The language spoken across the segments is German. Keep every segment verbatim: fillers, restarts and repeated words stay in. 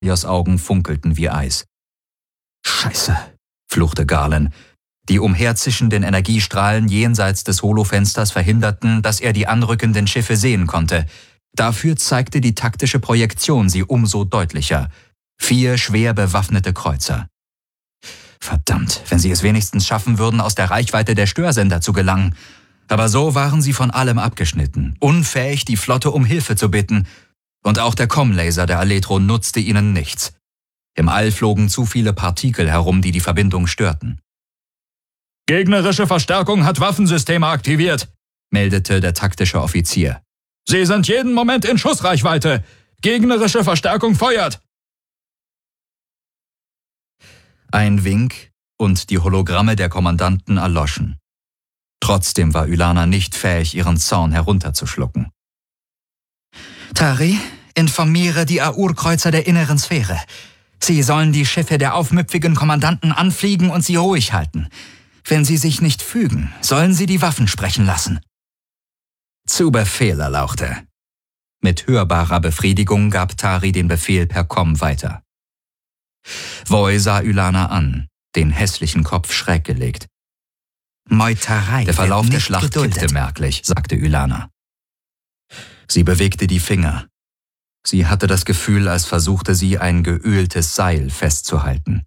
Taraios Augen funkelten wie Eis. »Scheiße«, fluchte Garland. Die umherzischenden Energiestrahlen jenseits des Holofensters verhinderten, dass er die anrückenden Schiffe sehen konnte. Dafür zeigte die taktische Projektion sie umso deutlicher. Vier schwer bewaffnete Kreuzer. Verdammt, wenn sie es wenigstens schaffen würden, aus der Reichweite der Störsender zu gelangen. Aber so waren sie von allem abgeschnitten, unfähig, die Flotte um Hilfe zu bitten. Und auch der Comm-Laser der Aletro nutzte ihnen nichts. Im All flogen zu viele Partikel herum, die die Verbindung störten. »Gegnerische Verstärkung hat Waffensysteme aktiviert«, meldete der taktische Offizier. »Sie sind jeden Moment in Schussreichweite. Gegnerische Verstärkung feuert!« Ein Wink und die Hologramme der Kommandanten erloschen. Trotzdem war Ylana nicht fähig, ihren Zorn herunterzuschlucken. »Tari, informiere die Aur-Kreuzer der inneren Sphäre. Sie sollen die Schiffe der aufmüpfigen Kommandanten anfliegen und sie ruhig halten. Wenn sie sich nicht fügen, sollen sie die Waffen sprechen lassen.« »Zu Befehl, Erlauchte.« Mit hörbarer Befriedigung gab Tari den Befehl per Komm weiter. Voi sah Ylana an, den hässlichen Kopf schräg gelegt. »Meuterei. Der Verlauf der Schlacht kippte merklich«, sagte Ylana. Sie bewegte die Finger. Sie hatte das Gefühl, als versuchte sie, ein geöltes Seil festzuhalten.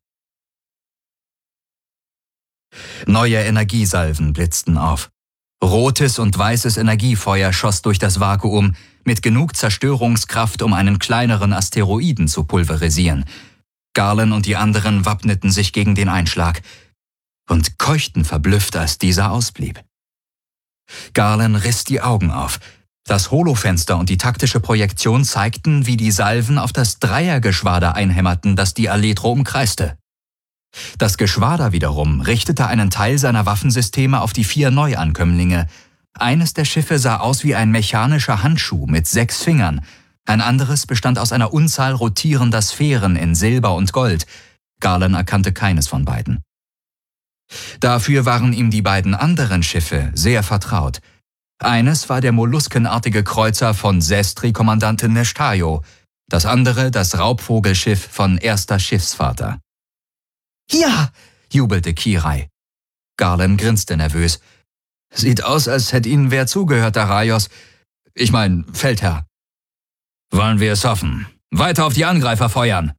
Neue Energiesalven blitzten auf. Rotes und weißes Energiefeuer schoss durch das Vakuum, mit genug Zerstörungskraft, um einen kleineren Asteroiden zu pulverisieren. Garland und die anderen wappneten sich gegen den Einschlag und keuchten verblüfft, als dieser ausblieb. Garland riss die Augen auf. Das Holofenster und die taktische Projektion zeigten, wie die Salven auf das Dreiergeschwader einhämmerten, das die Aletro umkreiste. Das Geschwader wiederum richtete einen Teil seiner Waffensysteme auf die vier Neuankömmlinge. Eines der Schiffe sah aus wie ein mechanischer Handschuh mit sechs Fingern. Ein anderes bestand aus einer Unzahl rotierender Sphären in Silber und Gold. Garland erkannte keines von beiden. Dafür waren ihm die beiden anderen Schiffe sehr vertraut. Eines war der molluskenartige Kreuzer von Sestri-Kommandantin Neshtayo, das andere das Raubvogelschiff von erster Schiffsvater. »Ja«, jubelte Kirai. Garland grinste nervös. »Sieht aus, als hätte Ihnen wer zugehört, Taraios. Ich mein, Feldherr.« »Wollen wir es hoffen. Weiter auf die Angreifer feuern!«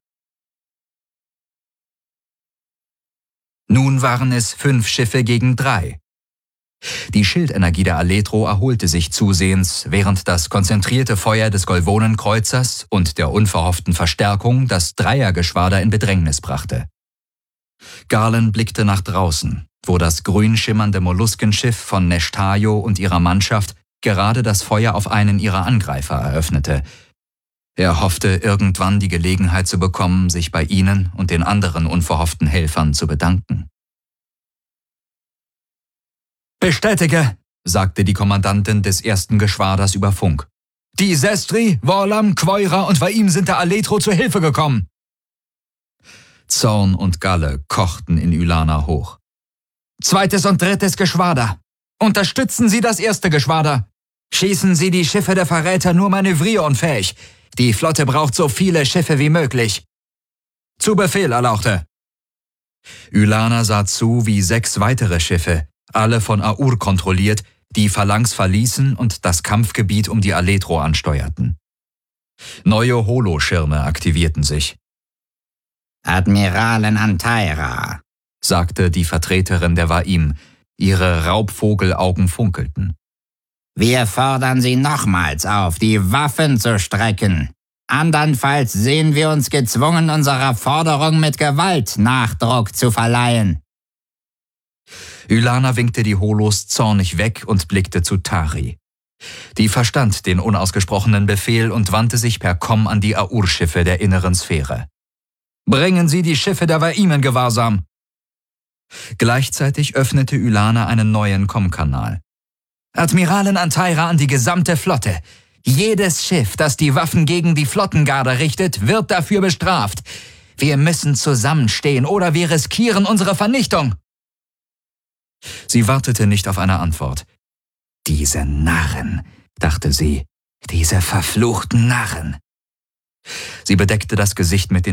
Nun waren es fünf Schiffe gegen drei. Die Schildenergie der Aletro erholte sich zusehends, während das konzentrierte Feuer des Golvonenkreuzers und der unverhofften Verstärkung das Dreiergeschwader in Bedrängnis brachte. Garland blickte nach draußen, wo das grün schimmernde Molluskenschiff von Neshtayo und ihrer Mannschaft gerade das Feuer auf einen ihrer Angreifer eröffnete. Er hoffte, irgendwann die Gelegenheit zu bekommen, sich bei ihnen und den anderen unverhofften Helfern zu bedanken. »Bestätige«, sagte die Kommandantin des ersten Geschwaders über Funk. »Die Sestri, Vorlam, Quoira und Vaim sind der Aletro zur Hilfe gekommen.« Zorn und Galle kochten in Ylana hoch. »Zweites und drittes Geschwader. Unterstützen Sie das erste Geschwader. Schießen Sie die Schiffe der Verräter nur manövrierunfähig. Die Flotte braucht so viele Schiffe wie möglich.« »Zu Befehl, Erlauchte.« Ylana sah zu, wie sechs weitere Schiffe, alle von Aur kontrolliert, die Phalanx verließen und das Kampfgebiet um die Aletro ansteuerten. Neue Holoschirme aktivierten sich. »Admiralin Antaira«, sagte die Vertreterin der Vaim. Ihre Raubvogelaugen funkelten. »Wir fordern Sie nochmals auf, die Waffen zu strecken. Andernfalls sehen wir uns gezwungen, unserer Forderung mit Gewalt Nachdruck zu verleihen.« Ylana winkte die Holos zornig weg und blickte zu Tari. Die verstand den unausgesprochenen Befehl und wandte sich per Komm an die Aur-Schiffe der inneren Sphäre. »Bringen Sie die Schiffe der Vaim in Gewahrsam!« Gleichzeitig öffnete Ylana einen neuen Komm-Kanal. »Admiralin Antaira an die gesamte Flotte. Jedes Schiff, das die Waffen gegen die Flottengarde richtet, wird dafür bestraft. Wir müssen zusammenstehen oder wir riskieren unsere Vernichtung.« Sie wartete nicht auf eine Antwort. »Diese Narren«, dachte sie, »diese verfluchten Narren.« Sie bedeckte das Gesicht mit den